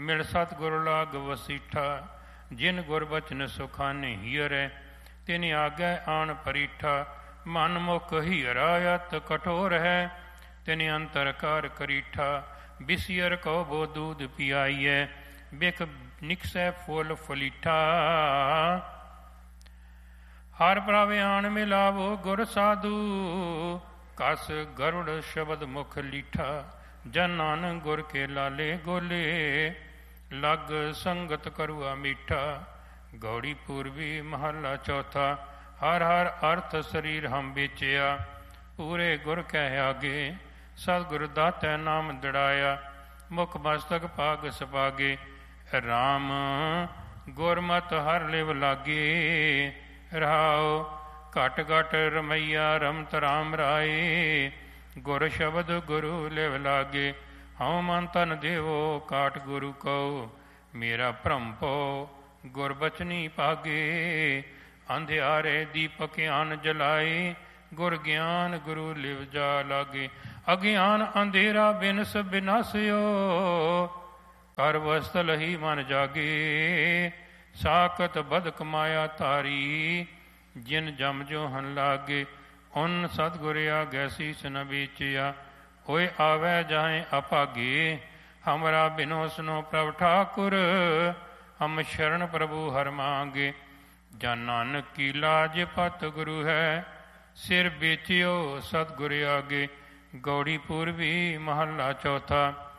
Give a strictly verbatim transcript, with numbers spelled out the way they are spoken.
ਮਿਲ ਸਤਿਗੁਰ ਲਾਗ ਵਸੀਠਾ। ਜਿਨ ਗੁਰ ਬਚਨ ਸੁਖਾਨੇ ਹੀਅਰੈ, ਤਿਨ ਆਗੈ ਆਣ ਪਰੀਠਾ। ਮਨ ਮੁਖ ਹੀਅਰਾ ਅਤ ਕਠੋਰ ਹੈ, ਤਿਨ ਅੰਤਰ ਕਾਰ ਕਰੀਠਾ। ਬਿਸਿਅਰ ਕਉ ਬੋ ਦੂਧ ਪਿਆਈਐ, ਬਿਕ ਨਿਕਸੈ ਫੁੱਲ ਫਲੀਠਾ। ਹਰ ਪ੍ਰਭ ਆਣ ਮਿਲਾਵੋ ਗੁਰ ਸਾਧੂ, ਕਸ ਗਰੁੜ ਸ਼ਬਦ ਮੁਖ ਲੀਠਾ। ਜਨ ਨਾਨਕ ਗੁਰ ਕੇ ਲਾਲੇ ਗੋਲੇ, ਲਗ ਸੰਗਤ ਕਰੁਆ ਮੀਠਾ। ਗੌੜੀ ਪੂਰਬੀ ਮਹੱਲਾ ਚੌਥਾ। ਹਰ ਹਰ ਅਰਥ ਸਰੀਰ ਹਮ ਵੇਚਿਆ, ਪੂਰੇ ਗੁਰ ਕਹਿ ਆਗੇ। ਸਤਿਗੁਰ ਦਾਤੈ ਨਾਮ ਦੜਾਇਆ, ਮੁਖ ਮਸਤਕ ਭਾਗ ਸੁਭਾਗੇ। ਰਾਮ ਗੁਰਮਤਿ ਹਰ ਲਿਵ ਲਾਗੇ, ਰਹਾਉ ਘਟ ਘਟ ਰਮਈਆ ਰਮਤ ਰਾਮ ਰਾਏ। ਗੁਰ ਸ਼ਬਦ ਗੁਰੂ ਲਿਵ ਲਾਗੇ, ਹਉ ਮਨ ਤਨ ਦੇਵੋ ਕਾਟ ਗੁਰੂ ਕਉ। ਮੇਰਾ ਭਰਮ ਪਉ ਗੁਰ ਬਚਨੀ ਭਾਗੇ, ਅੰਧਿਆਰੇ ਦੀਪਕ ਆਨ ਜਲਾਏ। ਗੁਰ ਗਿਆਨ ਗੁਰੂ ਲਿਵ ਜਾ ਲਾਗੇ, ਅਗਿਆਨ ਅੰਧੇਰਾ ਬਿਨਸ ਬਿਨਾਸਿਓ। ਕਰ ਵਸਤ ਲਹੀ ਮਨ ਜਾਗੇ, ਸਾਕਤ ਬਦਕ ਮਾਇਆ ਧਾਰੀ। ਜਿਨ ਜਮ ਜੋ ਹਨ ਲਾਗੇ, ਉਨ ਸਤਿਗੁਰ ਆਗੈ ਸੀਸ ਨ ਵੇਚਿਆ। ਹੋਏ ਆਵੈ ਜਾਏ ਅਭਾਗੇ, ਹਮਰਾ ਬਿਨੋ ਸੁਨੋ ਪ੍ਰਭ ਠਾਕੁਰ। ਹਮ ਸ਼ਰਨ ਪ੍ਰਭੂ ਹਰ ਮਾਂਗੇ, ਜਨ ਨਾਨਕ ਕੀ ਲਾਜ ਪਤ ਗੁਰੂ ਹੈ। ਸਿਰ ਵੇਚਿਓ ਸਤਿਗੁਰ ਆਗੇ। ਗੌੜੀ ਪੂਰਬੀ ਮਹੱਲਾ ਚੌਥਾ।